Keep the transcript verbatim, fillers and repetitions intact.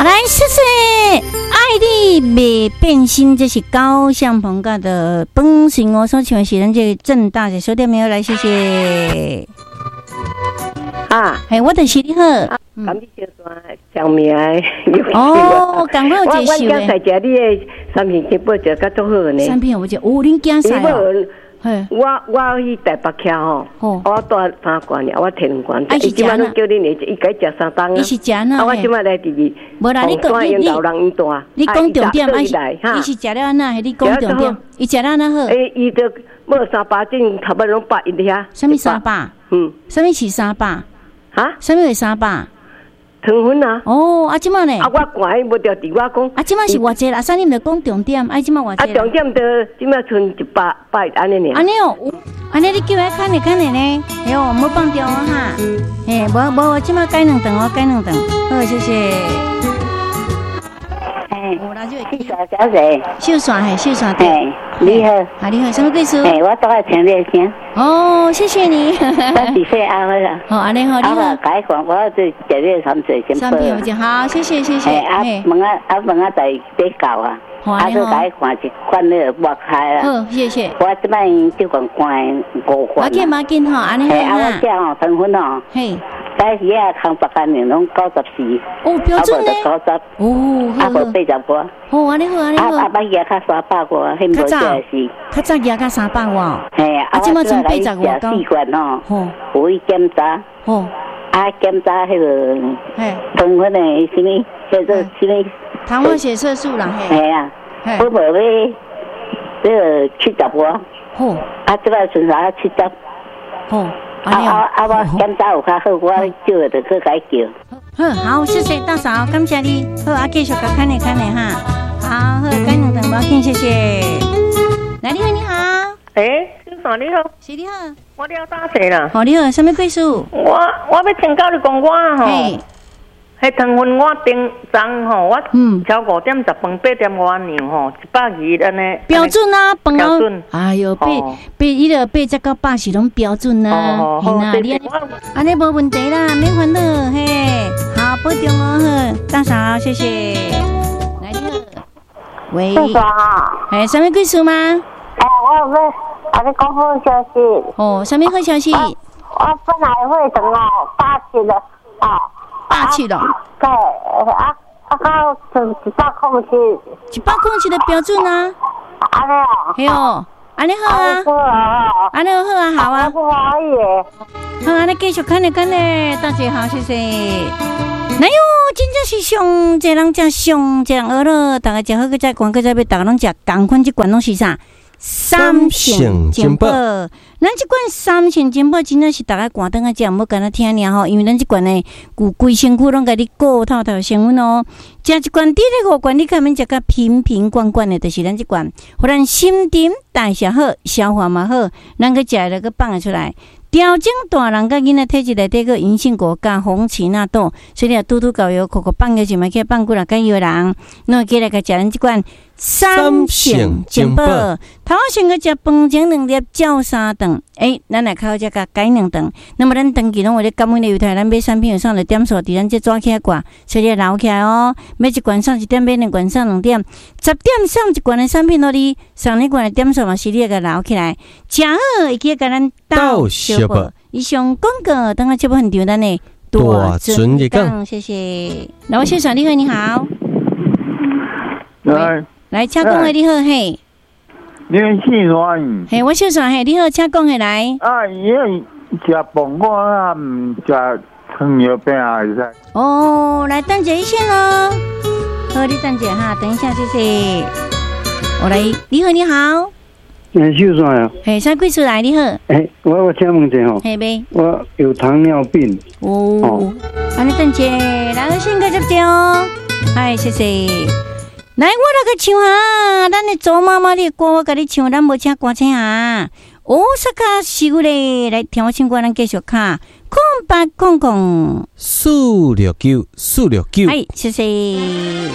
好来，谢谢爱你未变心，这是高向鹏家的本性哦。所请问是咱这个正大的收店没有来，谢谢。 啊， 嘿，我就是你好。 感你小山上面哦，赶快有介绍的。我我才食你的产品经报食甲足好呢。 产品有食，有恁囝使哦。 我我去台北徛吼，我带三罐尔，我摕两罐。 伊是今仔日叫恁嚟，伊该食三档啊。 伊是食呐。 啊，我今仔来第二。 无啦，你讲你你你讲重点，伊是伊是食了安那？你讲重点，伊食了安那好？ 诶，伊就无三百斤，头尾拢百一遐。 什么三百？嗯，什么是三百？ 哈？ 什么是三百？ 糖分啊！ 哦，啊，即摆呢？ 啊，我管伊无着伫我讲。 啊，即摆是偌济啦？啥你著讲重点？啊，即摆偌济？ 啊，重点着即摆剩一百百安尼尔。 安尼哦，安尼你叫伊看哩看哩呢？哎呦，莫放掉哦哈！嘿，无无，我即摆改两顿哦，改两顿。好，谢谢。 哎，秀山小姐， 秀山嘿，秀山对。 哎，你好， 啊你好，什么贵叔？ 哎，我都爱听你声。 哦，谢谢你。 我几岁啊？我啦。 好，安尼好，你好。 改款，我这食你三岁先。 三片就好，谢谢谢谢。 啊，问啊啊问啊，在底教啊。啊，你改款一款那个抹开啦。 好，谢谢。 我这摆就讲关五款。 我见马见吼，安尼好啊。我这吼成分吼。 嘿。 但是啊，康百干年拢九十四。 哦，标准呢？ 九十。 哦， 啊，无八十多。 哦，安尼好，安尼好。 啊啊，捌牙较三百多，迄无这是。 较早牙较三百外。 嘿啊， 啊，即马剩八十外高。四罐吼。 吼。 有去检查。 吼。 啊，检查迄个。 嘿。 糖分的什么叫做什么？ 糖化血色素啦，嘿。 嘿啊。我无要这个七十外。 吼。 啊，这个剩啥七十？ 吼。 啊啊啊！我检查有较好，我叫就去改叫。 好，好，谢谢大嫂，感谢你。好，啊，继续甲看你看你哈。好，好，改两顿，无要紧，谢谢。来，你好，你好。 诶，秀山你好。 是你好。 我了打者啦。 好，你好，什么贵数？ 我我要请教你讲我吼。迄糖分我顶昨吼，我超五点十分八点外两吼，一百二安尼。 标准啊， 标准。 哎呦，八八伊个八十到八十拢标准啊，嘿呐，你安尼无问题啦，免烦恼嘿。好，保重哦，好，大嫂，谢谢。来，你好。喂。 大嫂好。 哎，什么贵数吗？ 哎，我要跟你讲好消息。 哦，什么好消息？ 我本来会等哦，八七的哦。 八七了， 对啊，啊到成一百空气， 一百空气的标准啊， 安尼哦， 嘿哦，安尼好啊，安尼好啊，好啊， 不可以的， 好，安尼继续看咧看咧，大姐好，谢谢。哎呦，真正是上这人食上这人饿了，大家食好个再管个再要，大家拢食同款这罐拢是啥？三性金宝，咱这款三性金宝真正是大家关灯啊，食，唔好干那听尔吼，因为咱这款呢，有规身躯拢甲你顾透透成分哦。食一罐第二个罐，你看免食甲瓶瓶罐罐的，就是咱这罐，互咱心沉代谢好，消化嘛好，咱个食了个放出来。调整大人甲囡仔体质内底个银杏果加红荠纳豆，所以你拄拄搞药，口口放个就买去放过来，甲药人，那过来甲食咱这罐三性金宝。头先个食饭前两粒，照三顿，诶，咱来靠只甲改两顿。那么咱长期拢有咧感恩的犹太，咱买产品有上的点数，伫咱这抓起来挂，所以留起来哦。买一罐上一点，买两罐上两点，十点上一罐的产品咯，你上两罐的点数嘛是你个留起来，食好会记甲咱到小宝。以上广告，等下节目很丢咱的大尊日讲，谢谢。来，我先生你好，你好。 来来，请讲的你好嘿。 你姓啥？ 嘿，我姓啥嘿？你好，请讲的来。 啊，伊个食饭我啊，唔食糖尿病啊，会使。 哦，来等一下咯。好，你等一下哈，等一下，谢谢。我来，你好，你好。 诶，姓啥呀？ 嘿，啥贵出来？你好。 诶，我我请问者吼。 嘿呗。 我有糖尿病。 哦。安尼等一下，来，我先接接哦。嗨，谢谢。来，我来个唱哈，咱的周妈妈的歌，我甲你唱，咱无请歌星啊。大阪市嘞，来听我唱歌，咱继续卡。空八空空， 四六九，四六九。 哎，谢谢。